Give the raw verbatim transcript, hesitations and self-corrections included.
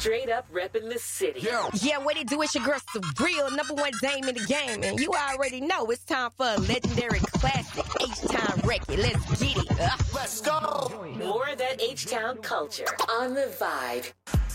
Straight up repping the city. Yeah, Yeah, what it do? It's your girl, Surreal, number one dame in the game. And you already know it's time for a legendary classic H-Town record. Let's get it. Uh. let's go. More of that H-Town culture on The Vibe.